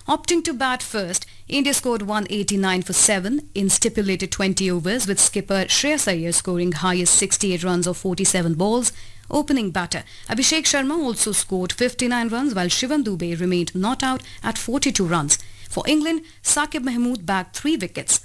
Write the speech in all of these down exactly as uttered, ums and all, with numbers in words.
Opting to bat first, India scored one eighty-nine for seven in stipulated twenty overs, with skipper Shreyas Iyer scoring highest sixty-eight runs of forty-seven balls. Opening batter Abhishek Sharma also scored fifty-nine runs, while Shivam Dube remained not out at forty-two runs. For England, Saqib Mahmood bagged three wickets.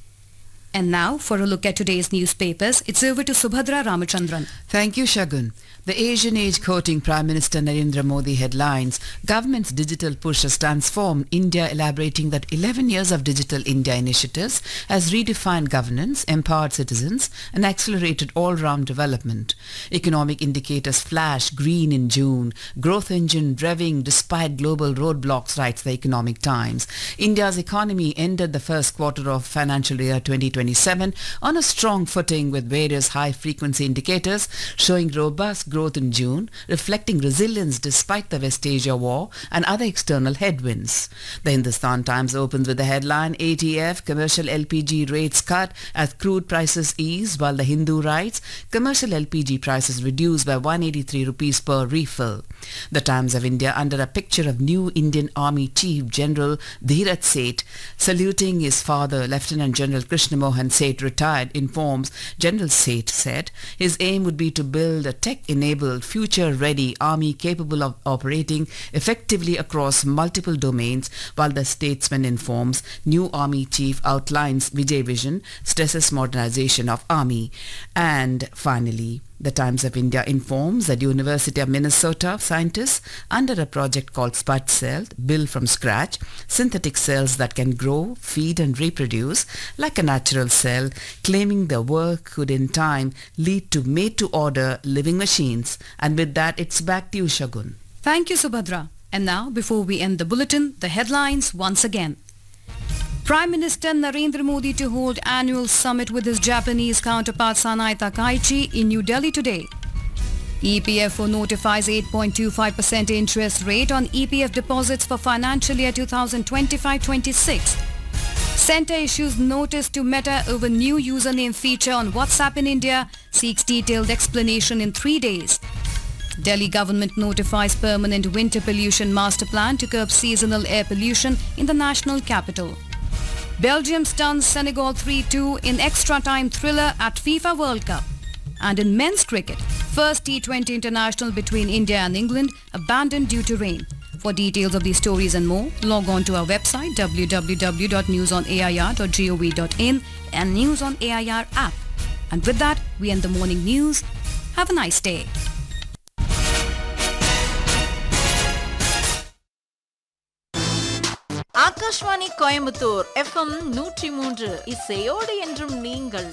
And now, for a look at today's newspapers, it's over to Subhadra Ramachandran. Thank you, Shagun. The Asian Age quoting Prime Minister Narendra Modi headlines, Government's digital push has transformed India, elaborating that eleven years of Digital India initiatives has redefined governance, empowered citizens and accelerated all-round development. Economic indicators flash green in June. Growth engine revving despite global roadblocks, writes the Economic Times. India's economy ended the first quarter of financial year twenty twenty-seven on a strong footing, with various high-frequency indicators showing robust growth in June, reflecting resilience despite the West Asia war and other external headwinds. The Hindustan Times opens with the headline, A T F commercial L P G rates cut as crude prices ease, while the Hindu writes, commercial L P G prices reduced by one hundred eighty-three rupees per refill. The Times of India, under a picture of new Indian Army Chief General Dheeraj Seth saluting his father, Lieutenant General Krishna Mohan Seth, retired, informs General Seth said his aim would be to build a tech-enabled, future-ready army capable of operating effectively across multiple domains, while the statesman informs new army chief outlines Vijay Vision, stresses modernization of army. And finally, the Times of India informs that University of Minnesota scientists, under a project called Spud Cell, build from scratch synthetic cells that can grow, feed and reproduce like a natural cell, claiming their work could in time lead to made-to-order living machines. And with that, it's back to you, Shagun. Thank you, Subhadra. And now, before we end the bulletin, the headlines once again. Prime Minister Narendra Modi to hold annual summit with his Japanese counterpart Sanae Takaichi in New Delhi today. E P F O notifies eight point two five percent interest rate on E P F deposits for financial year twenty twenty-five twenty-six. Centre issues notice to Meta over new username feature on WhatsApp in India, seeks detailed explanation in three days. Delhi government notifies permanent winter pollution master plan to curb seasonal air pollution in the national capital. Belgium stuns Senegal three two in extra-time thriller at FIFA World Cup. And in men's cricket, first T twenty international between India and England abandoned due to rain. For details of these stories and more, log on to our website w w w dot news on a i r dot gov dot in and News on A I R app. And with that, we end the morning news. Have a nice day. Akashvani Coimbatore FM நூற்றி மூன்று இசையோடு என்றும் நீங்கள்.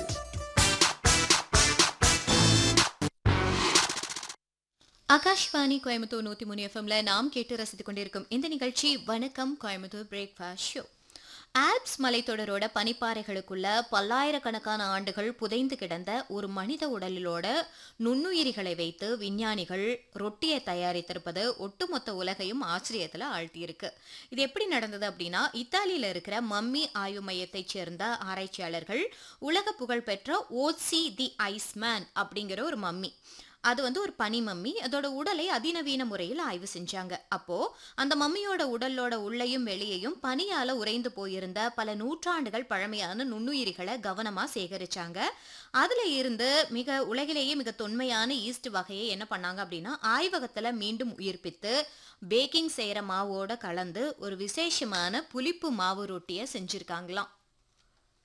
ஆகாஷ்வாணி கோயம்புத்தூர் நூத்தி மூணு எஃப்எம்ல நாம் கேட்டு ரசித்துக் கொண்டிருக்கும் இந்த நிகழ்ச்சி வணக்கம் கோயம்புத்தூர் பிரேக்ஃபாஸ்ட் ஷோ. ஆல்ப்ஸ் மலைத்தொடரோட பனிப்பாறைகளுக்குள்ள பல்லாயிரக்கணக்கான ஆண்டுகள் புதைந்து கிடந்த ஒரு மனித உடலிலோட நுண்ணுயிரிகளை வைத்து விஞ்ஞானிகள் ரொட்டியை தயாரித்திருப்பது ஒட்டுமொத்த உலகையும் ஆச்சரியத்துல ஆழ்த்தியிருக்கு. இது எப்படி நடந்தது அப்படின்னா, இத்தாலியில இருக்கிற மம்மி ஆய்வு மையத்தைச் சேர்ந்த ஆராய்ச்சியாளர்கள் உலக புகழ்பெற்ற ஓட்சி தி ஐஸ்மேன் அப்படிங்கிற ஒரு மம்மி, அது வந்து ஒரு பனி மம்மி, அதோட உடலை அதிநவீன முறையில் ஆய்வு செஞ்சாங்க. அப்போ அந்த மம்மியோட உடலோட உள்ளேயும் வெளியையும் பனியால உறைந்து போயிருந்த பல நூற்றாண்டுகள் பழமையான நுண்ணுயிரிகளை கவனமா சேகரிச்சாங்க. அதுல இருந்து மிக உலகிலேயே மிக தொன்மையான ஈஸ்ட் வகையை என்ன பண்ணாங்க அப்படின்னா, ஆய்வகத்துல மீண்டும் உயிர்ப்பித்து பேக்கிங் செய்யற மாவோட கலந்து ஒரு விசேஷமான புளிப்பு மாவு ரொட்டியை செஞ்சிருக்காங்களாம்.